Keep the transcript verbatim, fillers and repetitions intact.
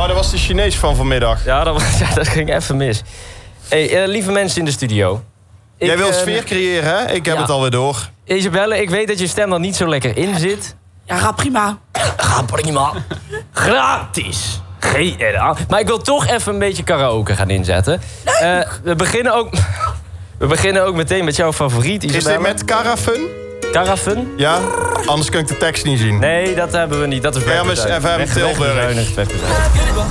dat was de Chinees van vanmiddag. Ja, dat, was, ja, dat ging even mis. Hey, uh, lieve mensen in de studio. Ik, Jij wil uh, sfeer creëren, hè? Ik heb ja. het alweer door. Isabelle, ik weet dat je stem er niet zo lekker in zit. Ja, ga prima. Ga prima. Gratis. G N A. Maar ik wil toch even een beetje karaoke gaan inzetten. Uh, we, beginnen ook, we beginnen ook meteen met jouw favoriet, Isabelle. Is dit met Carafun? Carafun? Ja, anders kan ik de tekst niet zien. Nee, dat hebben we niet. Dat is Kermis F M Tilburg. wegbezuinigd.